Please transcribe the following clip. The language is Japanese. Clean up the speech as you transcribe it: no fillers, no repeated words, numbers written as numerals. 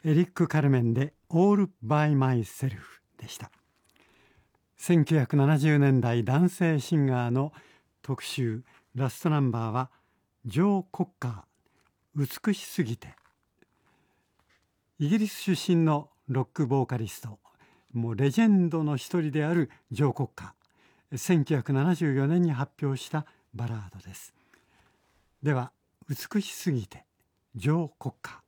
エリック・カルメンで All by Myself でした。1970年代男性シンガーの特集ラストナンバーはジョー・コッカー、美しすぎて。イギリス出身のロックボーカリスト、もうレジェンドの一人であるジョー・コッカー、1974年に発表したバラードです。では美しすぎて、ジョー・コッカー。